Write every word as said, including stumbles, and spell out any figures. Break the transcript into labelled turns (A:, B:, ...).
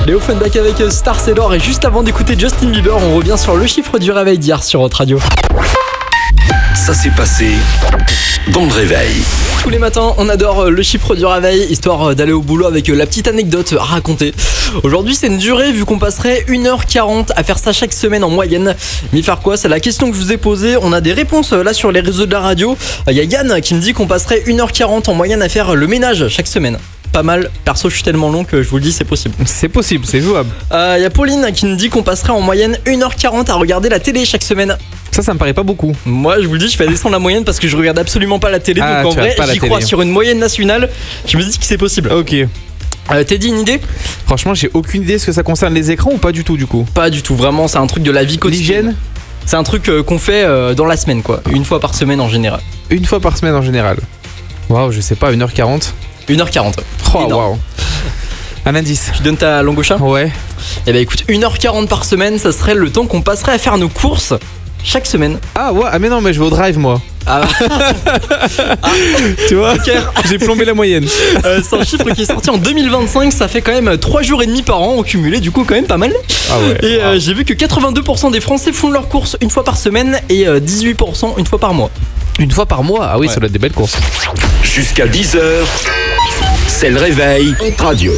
A: Allez, Offenbach avec Star Sailor. Et juste avant d'écouter Justin Bieber, on revient sur le chiffre du réveil d'hier sur Hot Radio.
B: Ça s'est passé dans le réveil.
A: Tous les matins, on adore le chiffre du réveil, histoire d'aller au boulot avec la petite anecdote à raconter. Aujourd'hui, c'est une durée vu qu'on passerait une heure quarante à faire ça chaque semaine en moyenne. Mais faire quoi? C'est la question que je vous ai posée. On a des réponses là sur les réseaux de la radio. Il y a Yann qui me dit qu'on passerait une heure quarante en moyenne à faire le ménage chaque semaine. Pas mal, perso je suis tellement long que je vous le dis, c'est possible.
C: C'est possible, c'est jouable.
A: Il euh, y a Pauline qui me dit qu'on passerait en moyenne une heure quarante à regarder la télé chaque semaine.
C: Ça, ça me paraît pas beaucoup.
A: Moi je vous le dis, je fais descendre la moyenne parce que je regarde absolument pas la télé.
C: Ah,
A: donc en vrai
C: pas
A: j'y crois sur une moyenne nationale. Je me dis que c'est possible.
C: Ok.
A: euh, Teddy, une idée?
C: Franchement j'ai aucune idée. Est-ce que ça concerne les écrans ou pas du tout du coup?
A: Pas du tout, vraiment c'est un truc de la vie quotidienne.
C: L'hygiène?
A: C'est un truc euh, qu'on fait euh, dans la semaine quoi. Une fois par semaine en général.
C: Une fois par semaine en général. Waouh, je sais pas, une heure quarante.
A: une heure quarante.
C: Oh waouh. Un indice.
A: Tu donnes ta langue au chat?
C: Ouais.
A: Eh bah écoute, une heure quarante par semaine, ça serait le temps qu'on passerait à faire nos courses chaque semaine.
C: Ah ouais, ah mais non, mais je vais au drive moi.
A: Ah,
C: ah. Tu vois,
A: Joker.
C: J'ai plombé la moyenne.
A: euh, C'est un chiffre qui est sorti en deux mille vingt-cinq, ça fait quand même trois jours et demi par an au cumulé, du coup quand même pas mal.
C: Ah ouais.
A: Et euh, j'ai vu que quatre-vingt-deux pour cent des Français font leurs courses une fois par semaine et euh, dix-huit pour cent une fois par mois.
C: Une fois par mois? Ah oui,
A: ouais.
C: Ça doit être des belles courses.
B: Jusqu'à dix heures, c'est le réveil Hot Radio.